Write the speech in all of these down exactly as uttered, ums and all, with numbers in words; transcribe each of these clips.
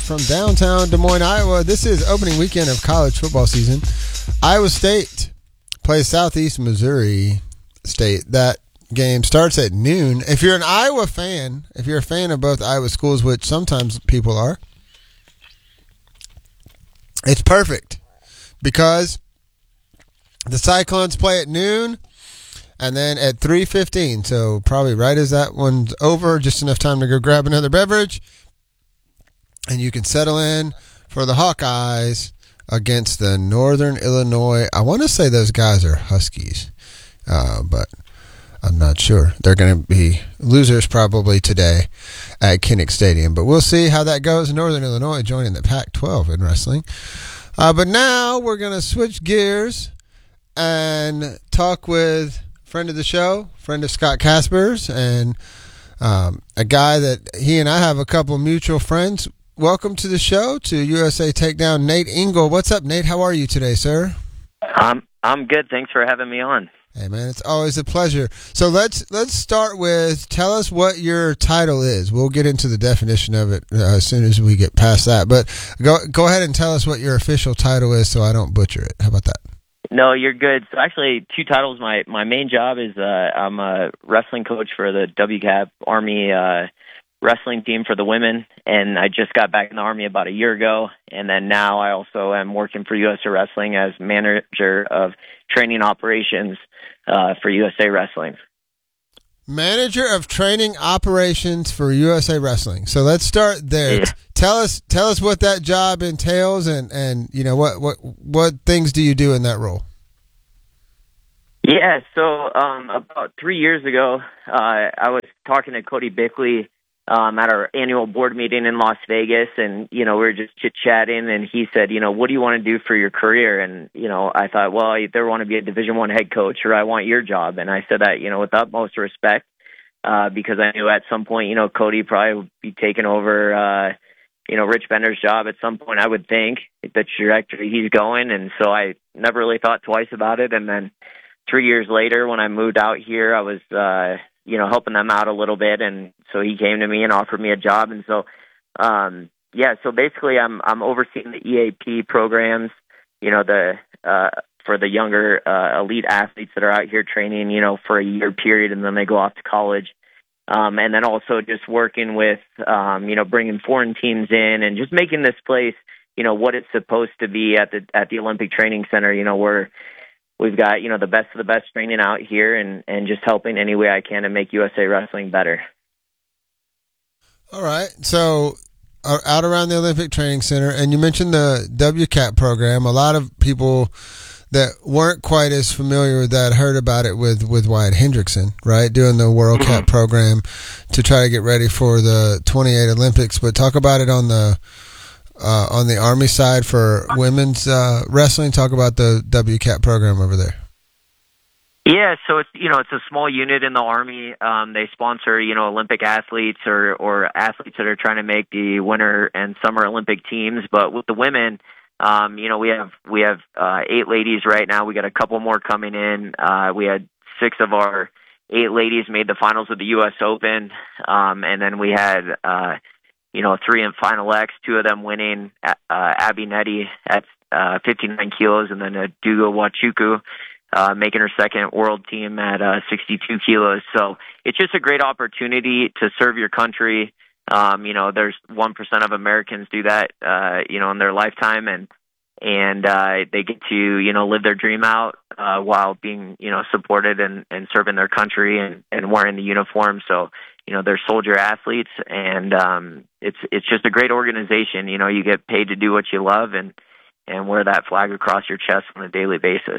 from downtown Des Moines, Iowa. This is opening weekend of college football season. Iowa State plays Southeast Missouri State. That game starts at noon. If you're an Iowa fan, if you're a fan of both Iowa schools, which sometimes people are, it's perfect because the Cyclones play at noon and then at three fifteen. So probably right as that one's over, just enough time to go grab another beverage, and you can settle in for the Hawkeyes against the Northern Illinois. I want to say those guys are Huskies, uh, but I'm not sure. They're going to be losers probably today at Kinnick Stadium, but we'll see how that goes. Northern Illinois joining the Pac twelve in wrestling. Uh, but now we're going to switch gears and talk with friend of the show, friend of Scott Casper's, and um, a guy that he and I have a couple mutual friends. Welcome to the show, to U S A Takedown, Nate Engel. What's up, Nate? How are you today, sir? I'm I'm good. Thanks for having me on. Hey, man, it's always a pleasure. So let's let's start with, tell us what your title is. We'll get into the definition of it uh, as soon as we get past that. But go go ahead and tell us what your official title is so I don't butcher it. How about that? No, you're good. So actually, two titles. My, my main job is uh, I'm a wrestling coach for the W C A P Army uh, wrestling team for the women, and I just got back in the Army about a year ago. And then now I also am working for U S A Wrestling as manager of training operations uh, for U S A Wrestling. Manager of training operations for U S A Wrestling. So let's start there. Yeah. Tell us tell us what that job entails, and, and you know what, what what things do you do in that role? Yeah, so um, about three years ago, uh, I was talking to Cody Bickley um, at our annual board meeting in Las Vegas, and you know we were just chit chatting, and he said, you know, what do you want to do for your career? And you know, I thought, well, I either want to be a Division One head coach or I want your job, and I said that, you know, with the utmost respect, uh, because I knew at some point, you know, Cody probably would be taking over. Uh, you know, Rich Bender's job at some point, I would think, the trajectory he's going. And so I never really thought twice about it. And then three years later, when I moved out here, I was, uh, you know, helping them out a little bit. And so he came to me and offered me a job. And so, um, yeah, so basically I'm, I'm overseeing the E A P programs, you know, the, uh, for the younger, uh, elite athletes that are out here training, you know, for a year period, and then they go off to college. Um, and then also just working with, um, you know, bringing foreign teams in and just making this place, you know, what it's supposed to be at the at the Olympic Training Center. You know, where we've got, you know, the best of the best training out here, and, and just helping any way I can to make U S A Wrestling better. All right. So uh, out around the Olympic Training Center, and you mentioned the W C A P program. A lot of people that weren't quite as familiar with that heard about it with, with Wyatt Hendrickson, right? Doing the World mm-hmm. Cup program to try to get ready for the twenty-eight Olympics. But talk about it on the uh, on the Army side for women's uh, wrestling. Talk about the W C A P program over there. Yeah, so it's, you know, it's a small unit in the Army. Um, they sponsor, you know, Olympic athletes or, or athletes that are trying to make the winter and summer Olympic teams. But with the women, Um, you know, we have we have uh, eight ladies right now. We got a couple more coming in. Uh, we had six of our eight ladies made the finals of the U S Open, um, and then we had, uh, you know, three in Final X, two of them winning. Uh, Abby Nettie at uh, fifty-nine kilos, and then uh, Dugo Wachuku uh, making her second world team at uh, sixty-two kilos. So it's just a great opportunity to serve your country. Um, you know, there's one percent of Americans do that, uh, you know, in their lifetime, and, and, uh, they get to, you know, live their dream out, uh, while being, you know, supported and, and serving their country and, and wearing the uniform. So, you know, they're soldier athletes, and, um, it's, it's just a great organization. You know, you get paid to do what you love and, and wear that flag across your chest on a daily basis.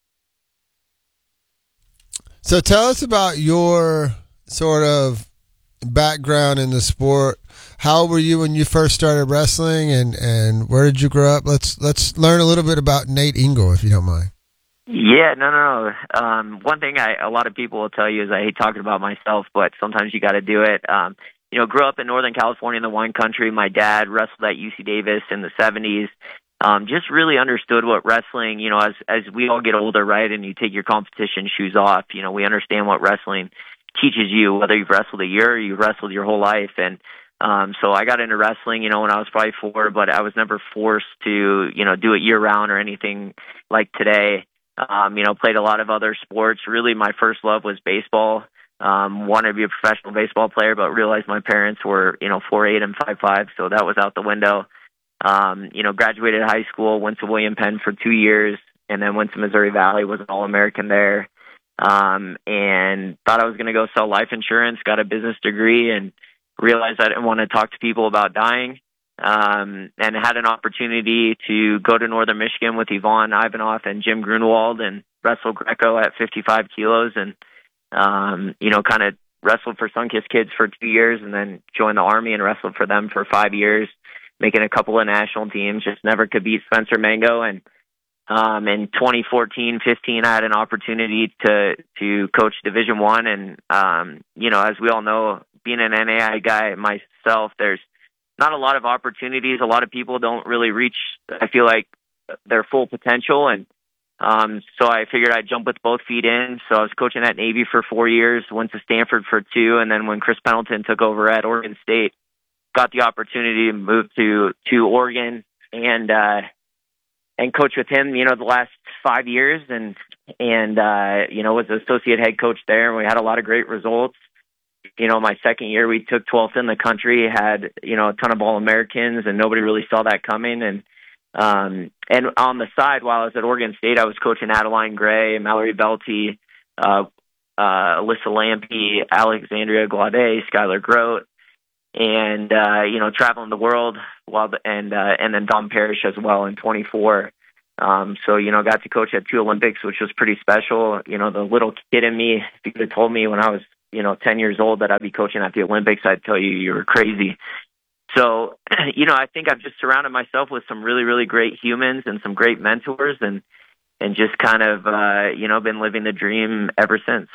So tell us about your sort of background in the sport. How were you when you first started wrestling, and, and where did you grow up? Let's let's learn a little bit about Nate Engel, if you don't mind. Yeah, no, no, no. Um, one thing I, a lot of people will tell you is I hate talking about myself, but sometimes you got to do it. Um, you know, grew up in Northern California in the wine country. My dad wrestled at U C Davis in the seventies. Um, just really understood what wrestling, you know, as as we all get older, right, and you take your competition shoes off, you know, we understand what wrestling teaches you, whether you've wrestled a year or you've wrestled your whole life. And Um, so I got into wrestling, you know, when I was probably four, but I was never forced to, you know, do it year round or anything like today. Um, you know, played a lot of other sports. Really, my first love was baseball. Um, wanted to be a professional baseball player, but realized my parents were, you know, four eight and five five, so that was out the window. Um, you know, graduated high school, went to William Penn for two years, and then went to Missouri Valley, was an All-American there, um, and thought I was going to go sell life insurance, got a business degree, and realized I didn't want to talk to people about dying, um, and had an opportunity to go to Northern Michigan with Yvonne Ivanov and Jim Grunewald and wrestle Greco at fifty-five kilos, and, um, you know, kind of wrestled for Sunkist Kids for two years and then joined the Army and wrestled for them for five years, making a couple of national teams, just never could beat Spencer Mango. And um, in twenty fourteen, fifteen, I had an opportunity to to coach Division One, and um, you know, as we all know, being an N A I guy myself, there's not a lot of opportunities. A lot of people don't really reach, I feel like, their full potential. And um, so I figured I'd jump with both feet in. So I was coaching at Navy for four years, went to Stanford for two. And then when Chris Pendleton took over at Oregon State, got the opportunity to move to, to Oregon and, uh, and coach with him, you know, the last five years and, and, uh, you know, was associate head coach there. And we had a lot of great results. You know, my second year, we took twelfth in the country, had, you know, a ton of All-Americans, and nobody really saw that coming. And um, and on the side, while I was at Oregon State, I was coaching Adeline Gray, Mallory Belty, uh, uh, Alyssa Lampe, Alexandria Glaude, Skylar Grote, and, uh, you know, traveling the world, while the, and uh, and then Dom Parrish as well in twenty-four. Um, so, you know, got to coach at two Olympics, which was pretty special. You know, the little kid in me, if you could have told me when I was, you know, ten years old that I'd be coaching at the Olympics, I'd tell you you were crazy. So, you know, I think I've just surrounded myself with some really, really great humans and some great mentors, and, and just kind of, uh, you know, been living the dream ever since.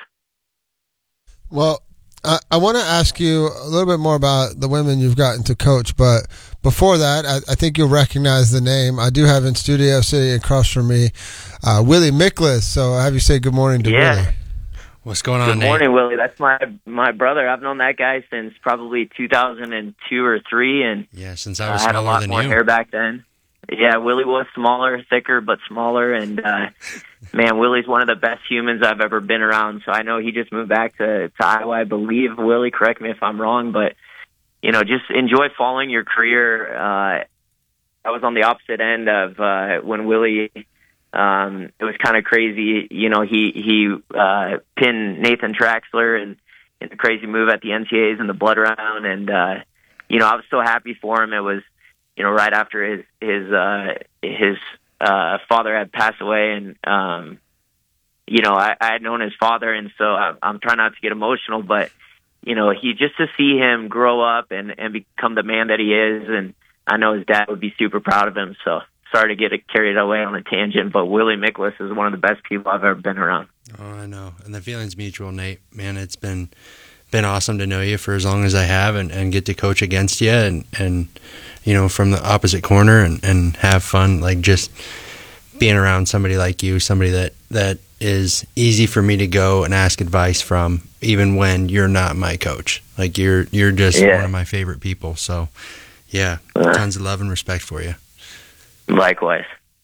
Well, I, I want to ask you a little bit more about the women you've gotten to coach, but before that, I, I think you'll recognize the name. I do have in studio sitting across from me, uh, Willie Miklas. So I'll have you say good morning to yeah. Willie. What's going on, Good morning, Nate? Willie. That's my my brother. I've known that guy since probably two thousand two or three, and yeah, since I I was uh, had a smaller lot than more you. hair back then. Yeah, Willie was smaller, thicker, but smaller, and uh, man, Willie's one of the best humans I've ever been around. So I know he just moved back to, to Iowa, I believe. Willie, correct me if I'm wrong, but you know, just enjoy following your career. Uh, I was on the opposite end of uh, when Willie. Um, it was kind of crazy. You know, he, he, uh, pinned Nathan Traxler and in a crazy move at the N C A As in the blood round. And, uh, you know, I was so happy for him. It was, you know, right after his, his, uh, his, uh, father had passed away. And, um, you know, I, I had known his father. And so I, I'm trying not to get emotional, but, you know, he, just to see him grow up and, and become the man that he is. And I know his dad would be super proud of him. So, sorry to get it carried away on a tangent, but Willie Miklas is one of the best people I've ever been around. Oh, I know. And the feeling's mutual, Nate. Man, it's been been awesome to know you for as long as I have and, and get to coach against you and, and, you know, from the opposite corner and, and have fun. Like, just being around somebody like you, somebody that, that is easy for me to go and ask advice from, even when you're not my coach. Like, you're, you're just yeah. one of my favorite people. So, yeah, uh, tons of love and respect for you. Likewise.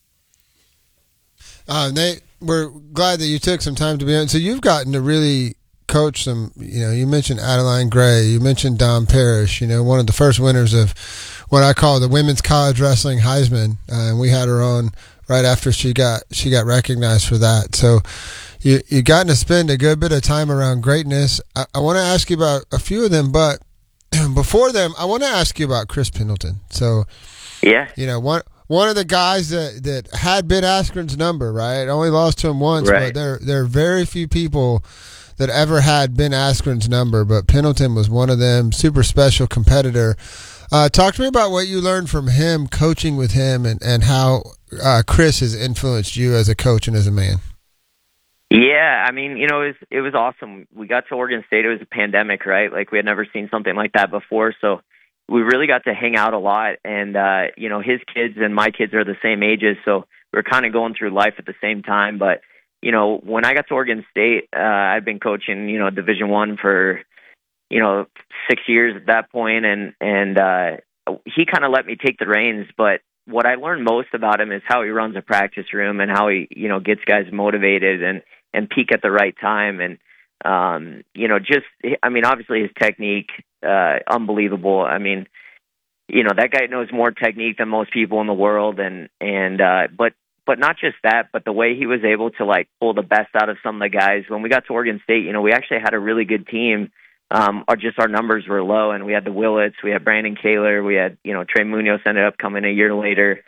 Uh, Nate, we're glad that you took some time to be on. So you've gotten to really coach some, you know, you mentioned Adeline Gray, you mentioned Dom Parrish, you know, one of the first winners of what I call the Women's College Wrestling Heisman. Uh, and we had her on right after she got she got recognized for that. So you you gotten to spend a good bit of time around greatness. I, I want to ask you about a few of them, but before them, I want to ask you about Chris Pendleton. So, yeah, you know, one one of the guys that, that had Ben Askren's number, right? Only lost to him once, right. but there there are very few people that ever had Ben Askren's number, but Pendleton was one of them. Super special competitor. Uh, talk to me about what you learned from him, coaching with him, and, and how uh, Chris has influenced you as a coach and as a man. Yeah, I mean, you know, it was, it was awesome. We got to Oregon State. It was a pandemic, right? Like, we had never seen something like that before. So we really got to hang out a lot. And, uh, you know, his kids and my kids are the same ages. So we we're kind of going through life at the same time. But, you know, when I got to Oregon State, uh, I'd been coaching, you know, Division One for you know, six years at that point, and and uh, he kind of let me take the reins. But what I learned most about him is how he runs a practice room and how he, you know, gets guys motivated and and peak at the right time. And um, you know, just I mean, obviously his technique, uh, unbelievable. I mean, you know, that guy knows more technique than most people in the world, and and uh, but. But not just that, but the way he was able to like pull the best out of some of the guys. When we got to Oregon State, you know, we actually had a really good team. Um, or just our numbers were low, and we had the Willets, we had Brandon Kaler, we had, you know, Trey Munoz ended up coming a year later.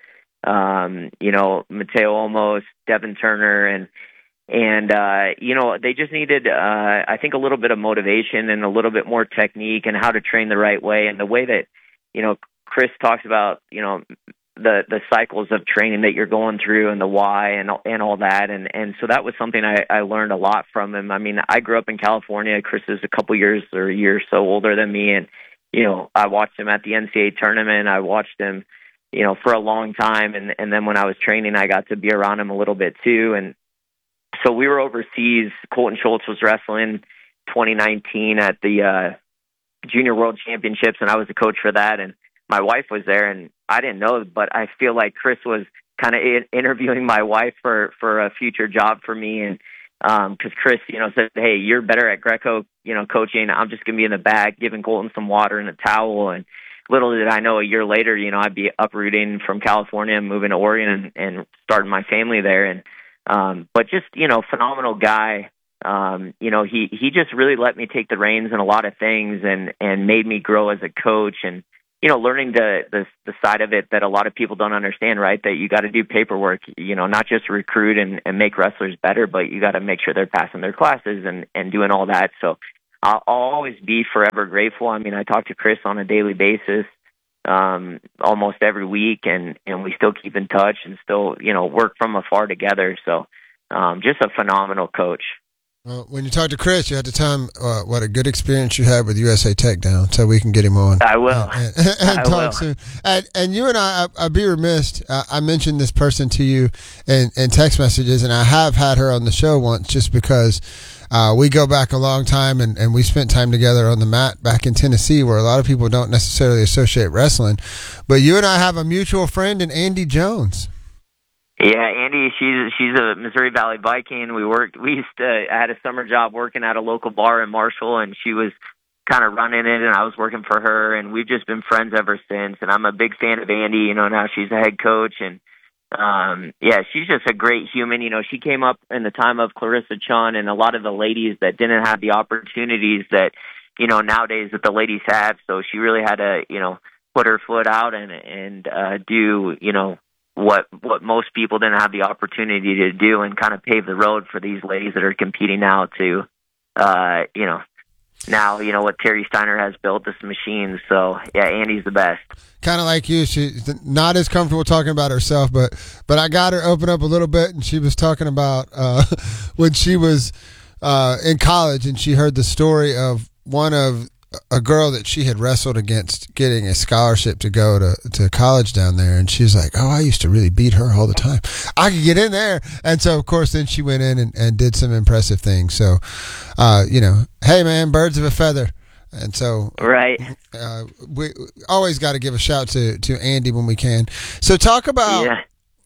Um, you know, Mateo Olmos, Devin Turner, and and uh, you know, they just needed, uh, I think, a little bit of motivation and a little bit more technique and how to train the right way, and the way that, you know, Chris talks about, you know, the the cycles of training that you're going through and the why and and all that, and and so that was something I, I learned a lot from him. I mean, I grew up in California. Chris is a couple years or a year or so older than me, and you know, I watched him at the N C double A tournament. I watched him, you know, for a long time, and and then when I was training, I got to be around him a little bit too. And so we were overseas. Colton Schultz was wrestling twenty nineteen at the uh, Junior World Championships, and I was the coach for that, and my wife was there, and I didn't know, but I feel like Chris was kind of interviewing my wife for, for a future job for me. And, um, cause Chris, you know, said, hey, you're better at Greco, you know, coaching. I'm just going to be in the back, giving Colton some water and a towel. And little did I know, a year later, you know, I'd be uprooting from California and moving to Oregon and, and starting my family there. And, um, but just, you know, phenomenal guy. Um, you know, he, he just really let me take the reins in a lot of things and, and made me grow as a coach, and, you know, learning the, the the side of it that a lot of people don't understand, right? That you got to do paperwork, you know, not just recruit and, and make wrestlers better, but you got to make sure they're passing their classes and, and doing all that. So I'll, I'll always be forever grateful. I mean, I talk to Chris on a daily basis, um, almost every week, and, and we still keep in touch and still, you know, work from afar together. So um, just a phenomenal coach. Well, when you talk to Chris, you have to tell him uh, what a good experience you had with U S A Takedown, so we can get him on. I will. And, and, and I talk will. soon. And, and you and I, I, I'd be remiss. Uh, I mentioned this person to you in, in text messages, and I have had her on the show once just because uh, we go back a long time, and, and we spent time together on the mat back in Tennessee, where a lot of people don't necessarily associate wrestling. But you and I have a mutual friend in Andy Jones. Yeah, Andy, she's she's a Missouri Valley Viking. We worked. We used to. I had a summer job working at a local bar in Marshall, and she was kind of running it, and I was working for her, and we've just been friends ever since. And I'm a big fan of Andy. You know, now she's a head coach, and um, yeah, she's just a great human. You know, she came up in the time of Clarissa Chun and a lot of the ladies that didn't have the opportunities that, you know, nowadays that the ladies have. So she really had to, you know, put her foot out and and uh, do, you know, what what most people didn't have the opportunity to do, and kind of pave the road for these ladies that are competing now to, uh, you know, now, you know, what Terry Steiner has built, this machine. So, yeah, Andy's the best. Kind of like you. She's not as comfortable talking about herself, but but I got her open up a little bit, and she was talking about uh, when she was uh, in college, and she heard the story of one of a girl that she had wrestled against getting a scholarship to go to, to college down there. And she's like, oh, I used to really beat her all the time. I could get in there. And so, of course, then she went in and, and did some impressive things. So, uh, you know, hey, man, birds of a feather. And so, right. Uh, we always got to give a shout to, to Andy when we can. So talk about, yeah.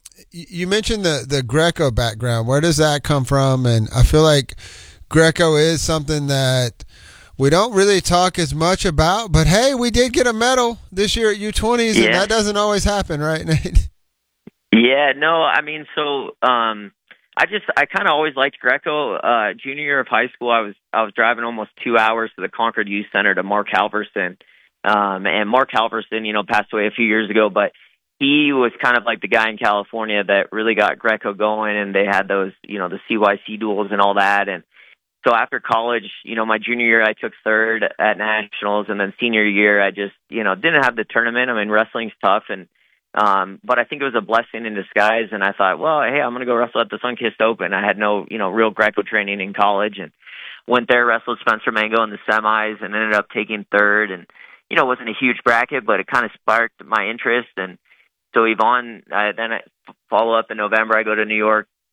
You mentioned the, the Greco background. Where does that come from? And I feel like Greco is something that we don't really talk as much about, but hey, we did get a medal this year at U twenties, yeah. and that doesn't always happen, right, Nate? Yeah, no, I mean, so um, I just, I kind of always liked Greco. Uh, junior year of high school, I was, I was driving almost two hours to the Concord Youth Center to Mark Halverson, um, and Mark Halverson, you know, passed away a few years ago, but he was kind of like the guy in California that really got Greco going, and they had those, you know, the C Y C duels and all that, and so after college, you know, my junior year, I took third at nationals, and then senior year, I just, you know, didn't have the tournament. I mean, wrestling's tough, and um, but I think it was a blessing in disguise. And I thought, well, hey, I'm going to go wrestle at the Sunkist Open. I had no, you know, real Greco training in college, and went there, wrestled Spencer Mango in the semis, and ended up taking third. And you know, it wasn't a huge bracket, but it kind of sparked my interest. And so Yvonne, uh, then I follow up in November. I go to New York.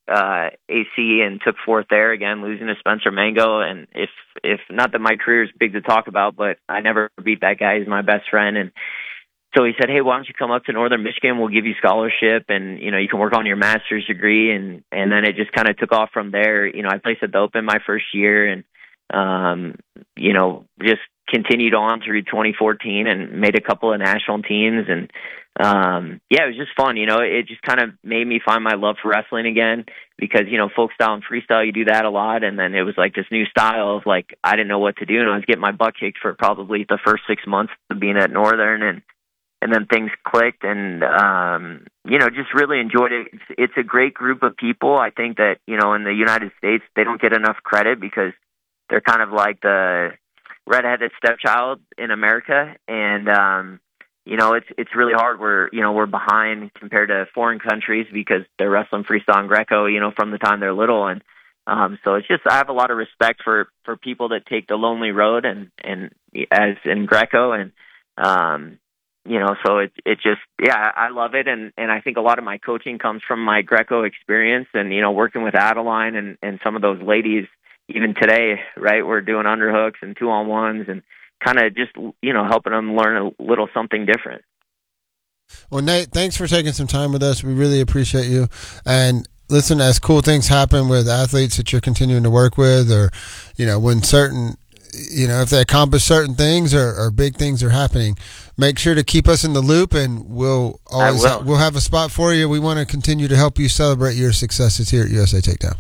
uh, A C and took fourth there again, losing to Spencer Mango. And if, if not that my career is big to talk about, but I never beat that guy. He's my best friend. And so he said, hey, why don't you come up to Northern Michigan? We'll give you scholarship and, you know, you can work on your master's degree. And, and then it just kind of took off from there. You know, I placed at the Open my first year and, um, you know, just continued on through twenty fourteen and made a couple of national teams. And, um, yeah, it was just fun. You know, it just kind of made me find my love for wrestling again because, you know, folk style and freestyle, you do that a lot. And then it was like this new style of like, I didn't know what to do. And I was getting my butt kicked for probably the first six months of being at Northern and, And then things clicked and, um, you know, just really enjoyed it. It's, it's a great group of people. I think that, you know, in the United States, they don't get enough credit because they're kind of like the redheaded stepchild in America. And, um, you know, it's it's really hard. We're, you know, we're behind compared to foreign countries because they're wrestling freestyle and Greco, you know, from the time they're little. And um, so it's just, I have a lot of respect for, for people that take the lonely road and, and as in Greco and, um, you know, so it it just, yeah, I love it. And, and I think a lot of my coaching comes from my Greco experience and, you know, working with Adeline and, and some of those ladies, even today, right, we're doing underhooks and two-on-ones and kind of just, you know, helping them learn a little something different. Well, Nate, thanks for taking some time with us. We really appreciate you. And listen, as cool things happen with athletes that you're continuing to work with or, you know, when certain – you know, if they accomplish certain things or, or big things are happening, make sure to keep us in the loop and we'll always ha- we'll have a spot for you. We want to continue to help you celebrate your successes here at U S A Takedown.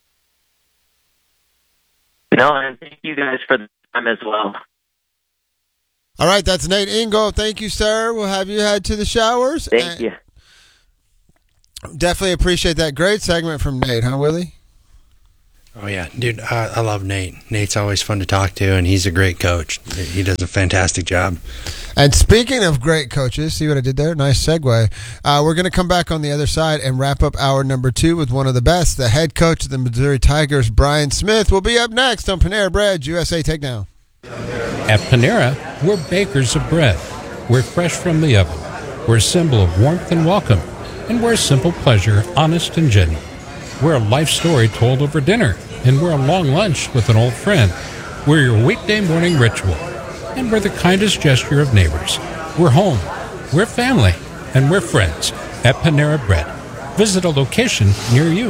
No, and thank you guys for the time as well. All right, that's Nate Ingo. Thank you, sir. We'll have you head to the showers. Thank you. Definitely appreciate that great segment from Nate, huh, Willie? Oh, yeah. Dude, I, I love Nate. Nate's always fun to talk to, and he's a great coach. He does a fantastic job. And speaking of great coaches, see what I did there? Nice segue. Uh, we're going to come back on the other side and wrap up hour number two with one of the best. The head coach of the Missouri Tigers, Brian Smith, will be up next on Panera Bread, U S A Takedown. At Panera, we're bakers of bread. We're fresh from the oven. We're a symbol of warmth and welcome. And we're a simple pleasure, honest and genuine. We're a life story told over dinner, and we're a long lunch with an old friend. We're your weekday morning ritual, and we're the kindest gesture of neighbors. We're home, we're family, and we're friends at Panera Bread. Visit a location near you.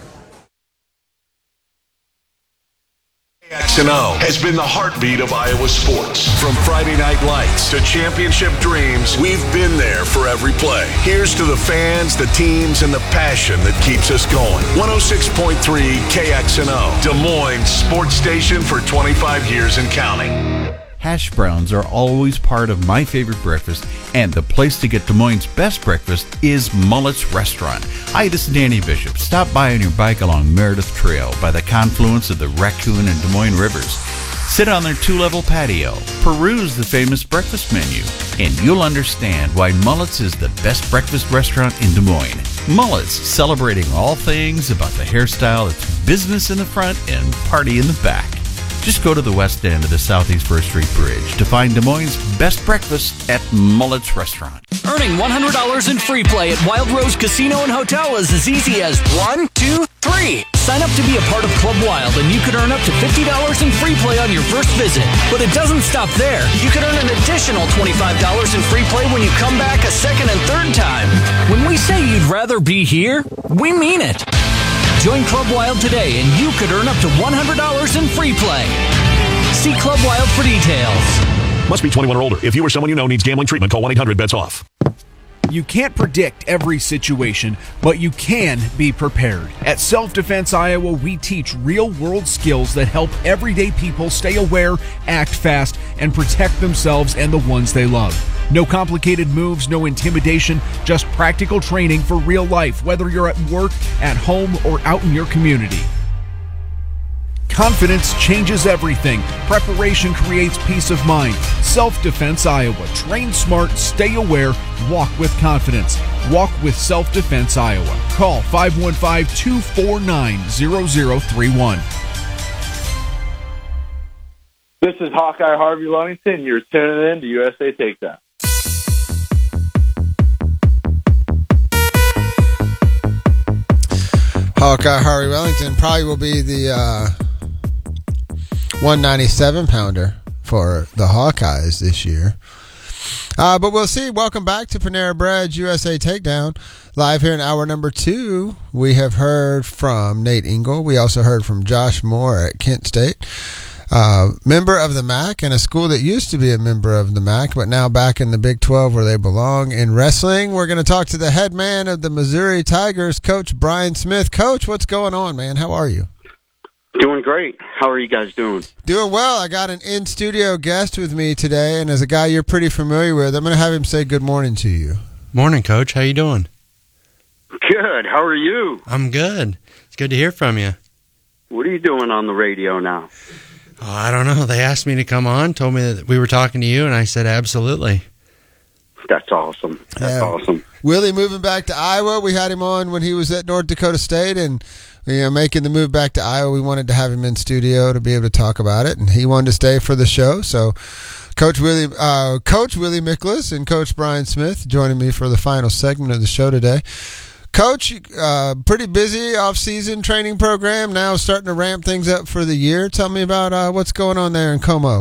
K X N O has been the heartbeat of Iowa sports. From Friday Night Lights to championship dreams, we've been there for every play. Here's to the fans, the teams, and the passion that keeps us going. one oh six point three K X N O, Des Moines sports station for twenty-five years and counting. Hash browns are always part of my favorite breakfast, and the place to get Des Moines' best breakfast is Mullet's Restaurant. Hi, this is Danny Bishop. Stop by on your bike along Meredith Trail by the confluence of the Raccoon and Des Moines rivers. Sit on their two-level patio, peruse the famous breakfast menu, and you'll understand why Mullet's is the best breakfast restaurant in Des Moines. Mullet's, celebrating all things about the hairstyle that's business in the front and party in the back. Just go to the west end of the Southeast First Street Bridge to find Des Moines' best breakfast at Mullet's Restaurant. Earning one hundred dollars in free play at Wild Rose Casino and Hotel is as easy as one, two, three. Sign up to be a part of Club Wild and you could earn up to fifty dollars in free play on your first visit. But it doesn't stop there. You could earn an additional twenty-five dollars in free play when you come back a second and third time. When we say you'd rather be here, we mean it. Join Club Wild today and you could earn up to one hundred dollars in free play. See Club Wild for details. Must be twenty-one or older. If you or someone you know needs gambling treatment, call one eight hundred bets off. You can't predict every situation, but you can be prepared. At Self-Defense Iowa, we teach real-world skills that help everyday people stay aware, act fast, and protect themselves and the ones they love. No complicated moves, no intimidation, just practical training for real life, whether you're at work, at home, or out in your community. Confidence changes everything. Preparation creates peace of mind. Self-Defense Iowa. Train smart, stay aware, walk with confidence. Walk with Self-Defense Iowa. Call five one five, two four nine, zero zero three one. This is Hawkeye Harvey Lunnington. You're tuning in to U S A Takedown. Hawkeye Harvey Wellington probably will be the uh, one ninety-seven pounder for the Hawkeyes this year. Uh, but we'll see. Welcome back to Panera Bread's U S A Takedown. Live here in hour number two, we have heard from Nate Engel. We also heard from Josh Moore at Kent State. Uh, member of the M A C and a school that used to be a member of the M A C, but now back in the Big twelve where they belong in wrestling. We're going to talk to the head man of the Missouri Tigers, Coach Brian Smith. Coach, what's going on, man? How are you? Doing great. How are you guys doing? Doing well. I got an in-studio guest with me today, and as a guy you're pretty familiar with, I'm going to have him say good morning to you. Morning, Coach. How you doing? Good. How are you? I'm good. It's good to hear from you. What are you doing on the radio now? Oh, I don't know. They asked me to come on, told me that we were talking to you, and I said absolutely. That's awesome. That's Yeah. awesome. Willie moving back to Iowa. We had him on when he was at North Dakota State, and you know, making the move back to Iowa. We wanted to have him in studio to be able to talk about it, and he wanted to stay for the show. So, Coach Willie, uh, Coach Willie Miklas and Coach Brian Smith joining me for the final segment of the show today. Coach, uh, pretty busy off-season training program now, starting to ramp things up for the year. Tell me about uh, what's going on there in Como.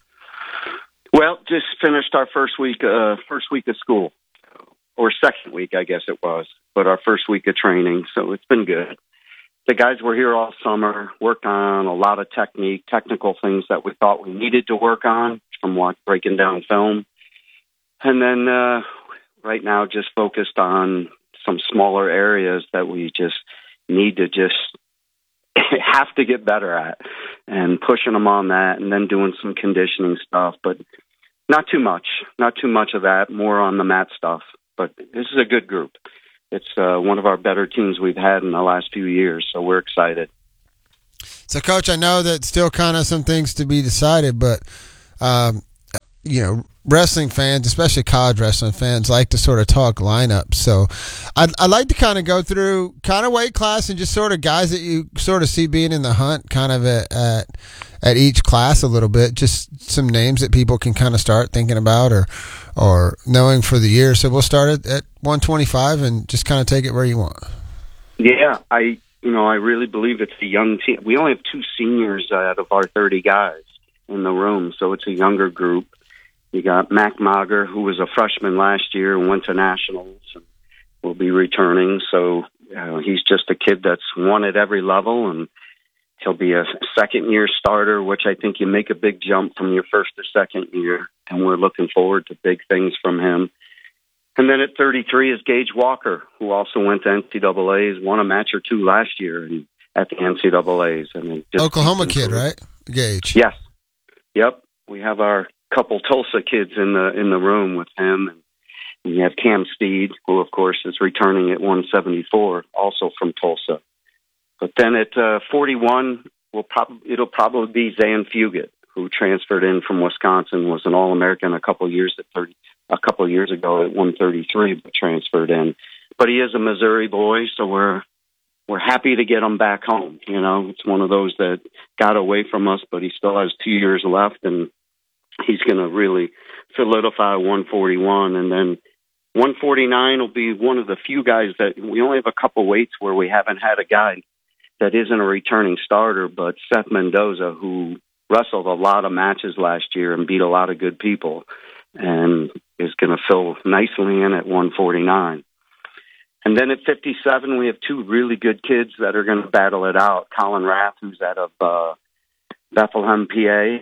Well, just finished our first week, uh, first week of school, or second week, I guess it was, but our first week of training. So it's been good. The guys were here all summer, worked on a lot of technique, technical things that we thought we needed to work on from what, breaking down film. And then uh, right now just focused on some smaller areas that we just need to just have to get better at, and pushing them on that, and then doing some conditioning stuff, but not too much, not too much of that, more on the mat stuff. But this is a good group. It's uh, one of our better teams we've had in the last few years, so we're excited. So, Coach, I know that still kind of some things to be decided, but, um, you know, wrestling fans, especially college wrestling fans, like to sort of talk lineups. So I'd, I'd like to kind of go through kind of weight class and just sort of guys that you sort of see being in the hunt kind of at, at, at each class a little bit, just some names that people can kind of start thinking about or or knowing for the year. So we'll start at, at one twenty-five and just kind of take it where you want. Yeah, I you know, I really believe it's a young team. We only have two seniors out of our thirty guys in the room, so it's a younger group. You got Mac Mager, who was a freshman last year and went to nationals and will be returning. So uh, he's just a kid that's won at every level, and he'll be a second-year starter, which I think you make a big jump from your first to second year, and we're looking forward to big things from him. And then at thirty-three is Gage Walker, who also went to N C double A's, won a match or two last year and at the N C double A's. And just Oklahoma kid, right? Gage. Yes. Yep. We have our couple Tulsa kids in the in the room with him, and we have Cam Steed, who of course is returning at one seventy-four, also from Tulsa. But then at uh, forty-one, will probably it'll probably be Zan Fugit, who transferred in from Wisconsin, was an All-American a couple years at thirty, a couple years ago at one thirty-three, but transferred in. But he is a Missouri boy, so we're we're happy to get him back home. You know, it's one of those that got away from us, but he still has two years left, and he's going to really solidify one forty-one. And then one forty-nine will be one of the few guys that we only have a couple weights where we haven't had a guy that isn't a returning starter, but Seth Mendoza, who wrestled a lot of matches last year and beat a lot of good people, and is going to fill nicely in at one forty-nine. And then at fifty-seven, we have two really good kids that are going to battle it out. Colin Rath, who's out of uh, Bethlehem, P A,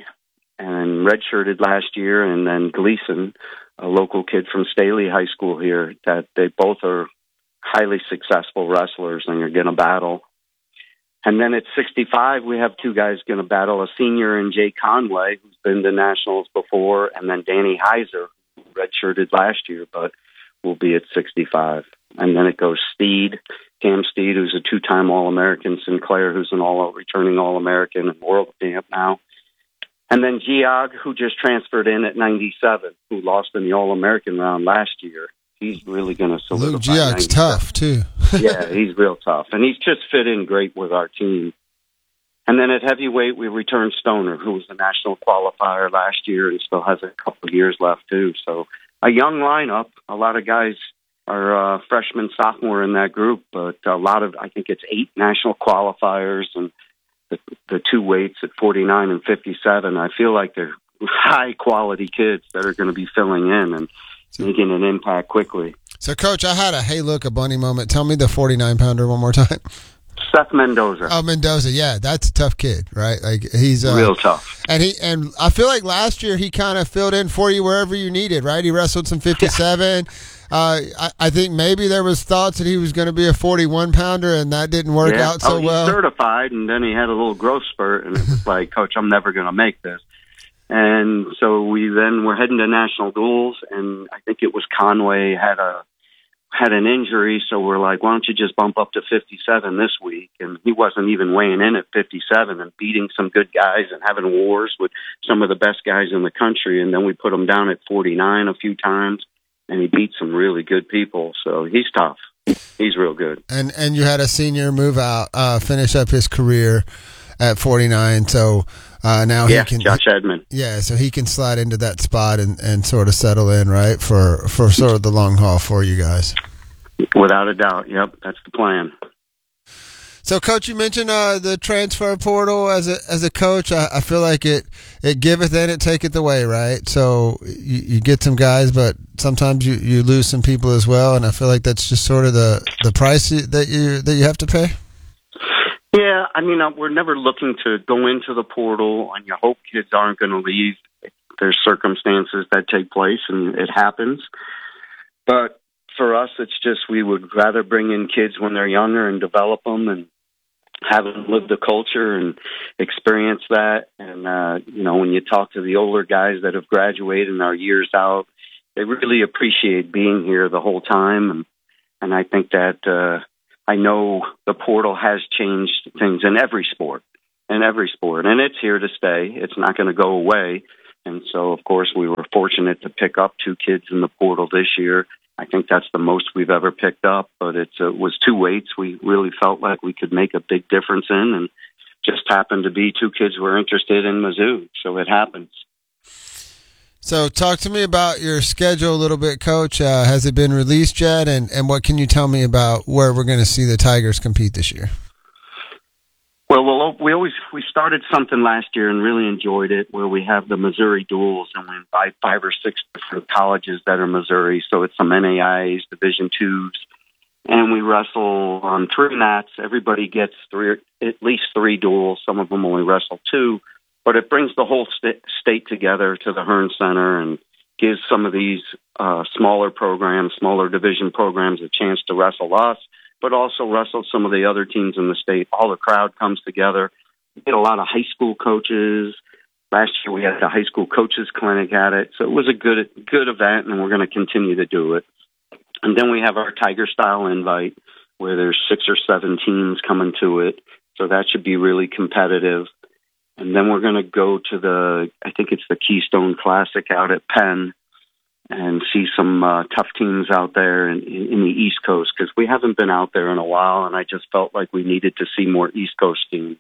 and redshirted last year, and then Gleason, a local kid from Staley High School here, that they both are highly successful wrestlers and are going to battle. And then at sixty-five, we have two guys going to battle, a senior in Jay Conway, who's been to nationals before, and then Danny Heiser, who redshirted last year, but will be at sixty-five. And then it goes Steed, Cam Steed, who's a two-time All-American, Sinclair, who's an all returning All-American and world champ now. And then Geog, who just transferred in at ninety-seven, who lost in the All-American round last year. He's really going to solidify. Luke Geog's tough, too. Yeah, he's real tough. And he's just fit in great with our team. And then at heavyweight, we returned Stoner, who was the national qualifier last year and still has a couple of years left, too. So a young lineup. A lot of guys are uh, freshman, sophomore in that group, but a lot of, I think it's eight national qualifiers and the, the two weights at forty-nine and fifty-seven. I feel like they're high quality kids that are going to be filling in and making an impact quickly. So, Coach, I had a hey, look, a bunny moment. Tell me the forty-nine pounder one more time. Seth Mendoza. Oh, Mendoza, yeah, that's a tough kid, right? Like he's uh, real tough. And he and I feel like last year he kind of filled in for you wherever you needed, right? He wrestled some fifty-seven. Yeah. Uh, I, I think maybe there was thoughts that he was going to be a forty-one pounder, and that didn't work yeah. out so oh, he's well. Certified, and then he had a little growth spurt, and it was like, Coach, I'm never going to make this. And so we then were heading to national duels, and I think it was Conway had a had an injury, so we're like, why don't you just bump up to fifty-seven this week? And he wasn't even weighing in at fifty-seven and beating some good guys and having wars with some of the best guys in the country. And then we put him down at forty-nine a few times, and he beat some really good people. So he's tough. He's real good. And and you had a senior move out, uh, finish up his career at forty-nine. So uh, now yeah, he can, Josh Edmond. Yeah, so he can slide into that spot and, and sort of settle in, right, for, for sort of the long haul for you guys. Without a doubt. Yep, that's the plan. So, Coach, you mentioned uh, the transfer portal as a as a coach. I, I feel like it it giveth and it taketh away, right? So you, you get some guys, but sometimes you, you lose some people as well, and I feel like that's just sort of the, the price that you that you have to pay. Yeah, I mean, uh, we're never looking to go into the portal, and you hope kids aren't going to leave. There's circumstances that take place, and it happens. But for us, it's just we would rather bring in kids when they're younger and develop them and have them live the culture and experience that. And, uh, you know, when you talk to the older guys that have graduated and are years out, they really appreciate being here the whole time. And, and I think that uh, I know the portal has changed things in every sport, in every sport. And it's here to stay. It's not going to go away. And so, of course, we were fortunate to pick up two kids in the portal this year. I think that's the most we've ever picked up, but it's, uh, it was two weights we really felt like we could make a big difference in, and just happened to be two kids who were interested in Mizzou, so it happens. So talk to me about your schedule a little bit, Coach. Uh, has it been released yet, and, and what can you tell me about where we're going to see the Tigers compete this year? Well, well, we always we started something last year and really enjoyed it, where we have the Missouri duels, and we invite five or six different colleges that are Missouri. So it's some N A I As, Division twos, and we wrestle on three mats. Everybody gets three, at least three duels. Some of them only wrestle two, but it brings the whole st- state together to the Hearn Center and gives some of these uh, smaller programs, smaller division programs, a chance to wrestle us, but also wrestle some of the other teams in the state. All the crowd comes together. We get a lot of high school coaches. Last year we had a high school coaches clinic at it. So it was a good good event, and we're going to continue to do it. And then we have our Tiger Style Invite, where there's six or seven teams coming to it. So that should be really competitive. And then we're going to go to the, I think it's the Keystone Classic out at Penn, and see some uh, tough teams out there in, in the East Coast, because we haven't been out there in a while, and I just felt like we needed to see more East Coast teams.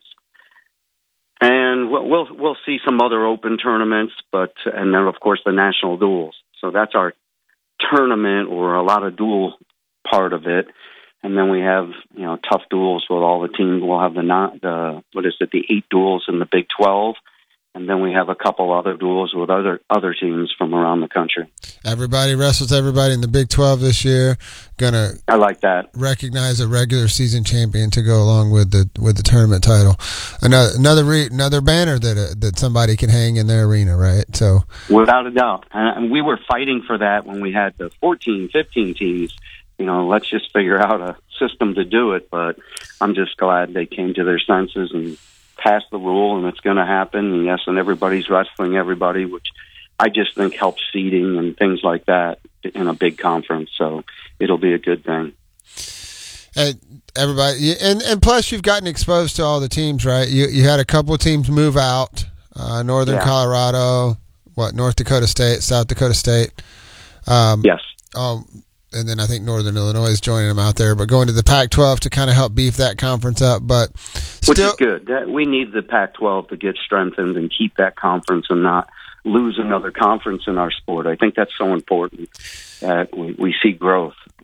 And we'll we'll, we'll see some other open tournaments, but and then of course the national duels. So that's our tournament, or a lot of duel part of it. And then we have, you know, tough duels with all the teams. We'll have the not the what is it the eight duels in the Big twelve. And then we have a couple other duels with other other teams from around the country. Everybody wrestles everybody in the Big twelve this year. Gonna I like that. Recognize a regular season champion to go along with the with the tournament title. Another another re, another banner that uh, that somebody can hang in their arena, right? So without a doubt, and we were fighting for that when we had the fourteen, fifteen teams. You know, let's just figure out a system to do it. But I'm just glad they came to their senses and pass the rule, and it's going to happen. And yes, and everybody's wrestling everybody, which I just think helps seeding and things like that in a big conference. So it'll be a good thing. And everybody, and and plus you've gotten exposed to all the teams, right? You you had a couple of teams move out, uh, Northern yeah. Colorado, what North Dakota State, South Dakota State. Um, yes. Um, and then I think Northern Illinois is joining them out there, but going to the Pac twelve to kind of help beef that conference up. But still, which is good. That, we need the Pac twelve to get strengthened and keep that conference and not lose another conference in our sport. I think that's so important that we, we see growth.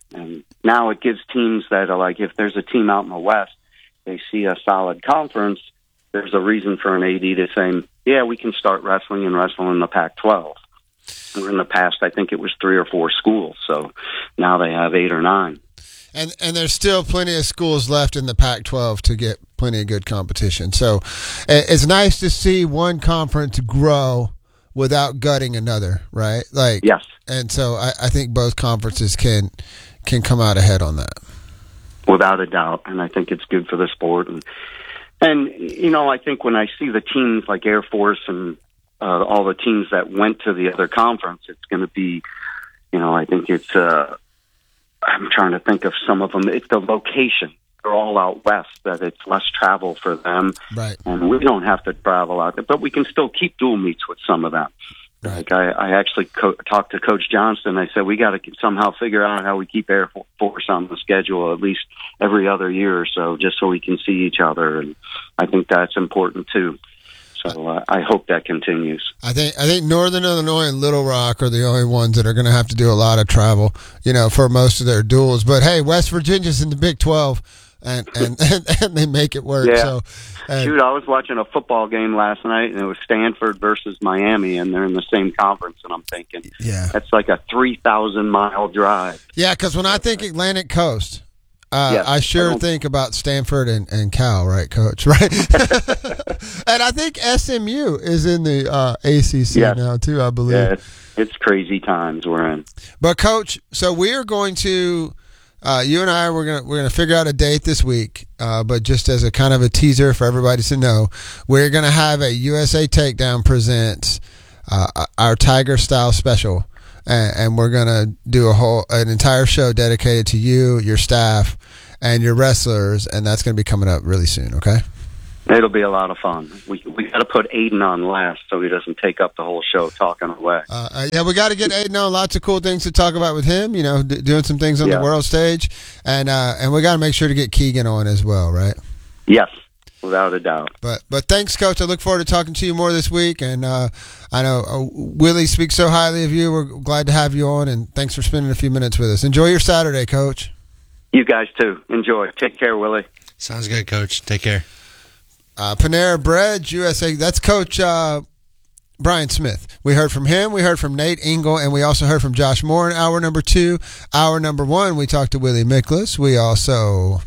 And now it gives teams that are like, if there's a team out in the West, they see a solid conference, there's a reason for an A D to say, yeah, we can start wrestling and wrestle in the Pac twelve. Where in the past, I think it was three or four schools. So now they have eight or nine. And and there's still plenty of schools left in the Pac twelve to get plenty of good competition. So it's nice to see one conference grow without gutting another, right? Like, yes. And so I, I think both conferences can can come out ahead on that. Without a doubt. And I think it's good for the sport. And, and you know, I think when I see the teams like Air Force and uh, all the teams that went to the other conference, it's going to be, you know, I think it's, uh, I'm trying to think of some of them. It's the location. They're all out west, that it's less travel for them. Right. And we don't have to travel out there, but we can still keep dual meets with some of them. Right. Like I, I actually co- talked to Coach Johnston. I said, we got to somehow figure out how we keep Air Force on the schedule at least every other year or so, just so we can see each other. And I think that's important too. So uh, I hope that continues. I think I think Northern Illinois and Little Rock are the only ones that are going to have to do a lot of travel, you know, for most of their duels. But hey, West Virginia's in the Big twelve, and and, and, and they make it work. Yeah. So, and, Dude, I was watching a football game last night, and it was Stanford versus Miami, and they're in the same conference. And I'm thinking, yeah, that's like a three thousand mile drive. Yeah, because when I think Atlantic Coast, Uh, yes, I sure I think about Stanford and, and Cal, right, Coach? Right, and I think S M U is in the uh, A C C yes. now too. I believe. Yeah, it's, it's crazy times we're in. But Coach, so we are going to, uh, you and I, we're gonna we're gonna figure out a date this week. Uh, but just as a kind of a teaser for everybody to know, we're gonna have a U S A Takedown presents uh, our Tiger Style special. And we're gonna do a whole, an entire show dedicated to you, your staff, and your wrestlers, and that's gonna be coming up really soon. Okay? It'll be a lot of fun. We we got to put Aiden on last so he doesn't take up the whole show talking away. Uh, uh, yeah, we got to get Aiden on. Lots of cool things to talk about with him. You know, d- doing some things on yeah. the world stage, and uh, and we got to make sure to get Keegan on as well, right? Yes. Without a doubt. But but thanks, Coach. I look forward to talking to you more this week. And uh, I know uh, Willie speaks so highly of you. We're glad to have you on, and thanks for spending a few minutes with us. Enjoy your Saturday, Coach. You guys, too. Enjoy. Take care, Willie. Sounds good, Coach. Take care. Uh, Panera Bread, U S A. That's Coach uh, Brian Smith. We heard from him. We heard from Nate Engel, and we also heard from Josh Moore in hour number two. Hour number one, we talked to Willie Miklas. We also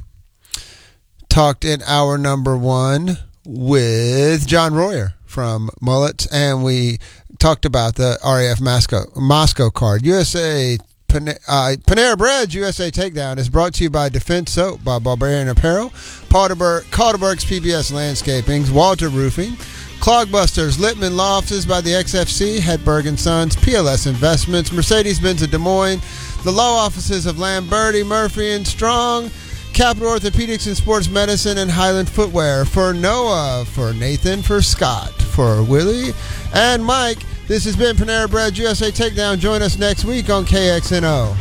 talked in hour number one with John Royer from Mullets, and we talked about the R A F Moscow, Moscow card. U S A Pan- uh, Panera Bread U S A Takedown is brought to you by Defense Soap, by Barbarian Apparel, Calderberg, Calderberg's P B S Landscaping, Walter Roofing, Clogbusters, Littman Law Offices by the X F C, Hedberg and Sons, P L S Investments, Mercedes-Benz of Des Moines, the law offices of Lamberti, Murphy and Strong, Capital Orthopedics and Sports Medicine, and Highland Footwear. For Noah, for Nathan, for Scott, for Willie, and Mike, this has been Panera Bread U S A Takedown. Join us next week on K X N O.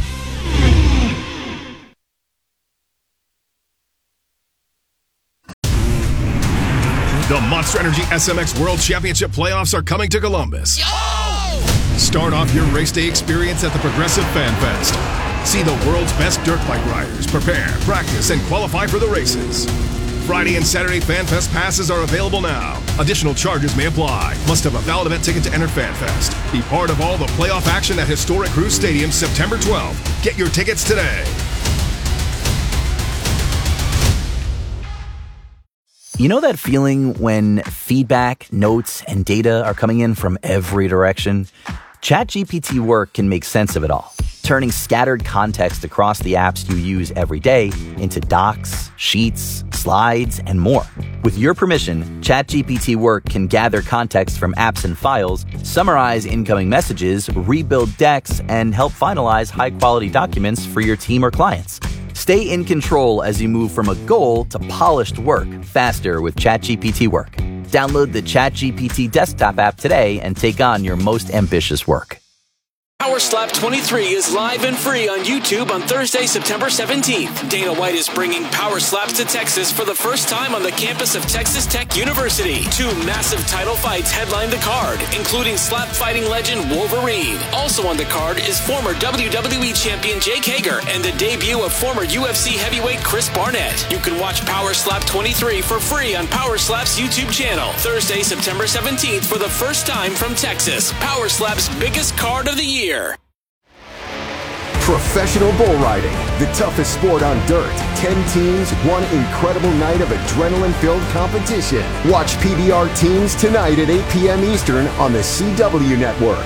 The Monster Energy S M X World Championship playoffs are coming to Columbus. Yo! Start off your race day experience at the Progressive Fan Fest. See the world's best dirt bike riders prepare, practice, and qualify for the races. Friday and Saturday Fan Fest passes are available now. Additional charges may apply. Must have a valid event ticket to enter Fan Fest. Be part of all the playoff action at Historic Cruise Stadium September twelfth. Get your tickets today. You know that feeling when feedback, notes, and data are coming in from every direction? ChatGPT Work can make sense of it all, turning scattered context across the apps you use every day into docs, sheets, slides, and more. With your permission, ChatGPT Work can gather context from apps and files, summarize incoming messages, rebuild decks, and help finalize high-quality documents for your team or clients. Stay in control as you move from a goal to polished work faster with ChatGPT Work. Download the ChatGPT desktop app today and take on your most ambitious work. Power Slap twenty-three is live and free on YouTube on Thursday, September seventeenth. Dana White is bringing Power Slaps to Texas for the first time on the campus of Texas Tech University. Two massive title fights headline the card, including slap fighting legend Wolverine. Also on the card is former W W E champion Jake Hager and the debut of former U F C heavyweight Chris Barnett. You can watch Power Slap twenty-three for free on Power Slap's YouTube channel. Thursday, September seventeenth for the first time from Texas. Power Slap's biggest card of the year. Professional bull riding, the toughest sport on dirt. Ten teams, one incredible night of adrenaline-filled competition. Watch P B R Teams tonight at eight p.m. Eastern on the C W Network.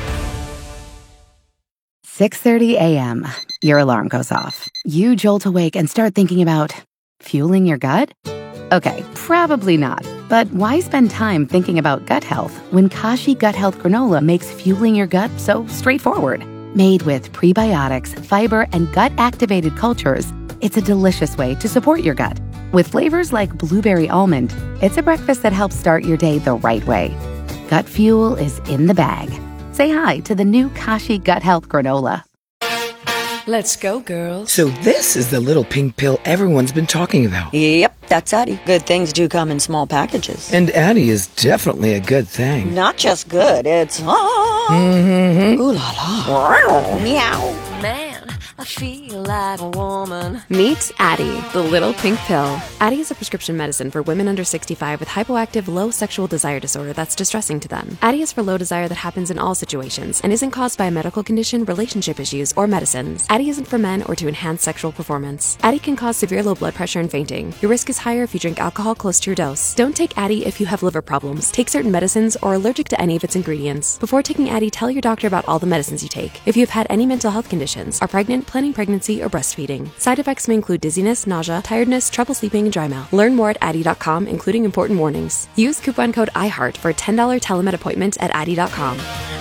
six thirty a.m. Your alarm goes off. You jolt awake and start thinking about fueling your gut? Okay, probably not. But why spend time thinking about gut health when Kashi Gut Health Granola makes fueling your gut so straightforward? Made with prebiotics, fiber, and gut-activated cultures, it's a delicious way to support your gut. With flavors like blueberry almond, it's a breakfast that helps start your day the right way. Gut fuel is in the bag. Say hi to the new Kashi Gut Health Granola. Let's go, girls. So this is the little pink pill everyone's been talking about. Yep, that's Addie. Good things do come in small packages. And Addie is definitely a good thing. Not just good, it's... Oh. Mm-hmm. Ooh la la. Meow. Man, I feel like a woman. Meet Addie, the little pink pill. Addie is a prescription medicine for women under sixty-five with hypoactive low sexual desire disorder that's distressing to them. Addie is for low desire that happens in all situations and isn't caused by a medical condition, relationship issues, or medicines. Addie isn't for men or to enhance sexual performance. Addie can cause severe low blood pressure and fainting. Your risk is higher if you drink alcohol close to your dose. Don't take Addie if you have liver problems, take certain medicines, or are allergic to any of its ingredients. Before taking Addie, tell your doctor about all the medicines you take. If you have had any mental health conditions, are pregnant, planning pregnancy, or breastfeeding. Side effects may include dizziness, nausea, tiredness, trouble sleeping, and dry mouth. Learn more at Addie dot com, including important warnings. Use coupon code iHeart for a ten dollars telemed appointment at Addie dot com.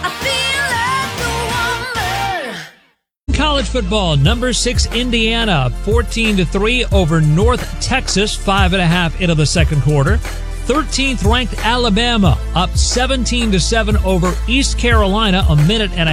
College football, number six Indiana, fourteen to three over North Texas, five and a half into the second quarter. thirteenth ranked Alabama, up seventeen to seven over East Carolina, a minute and a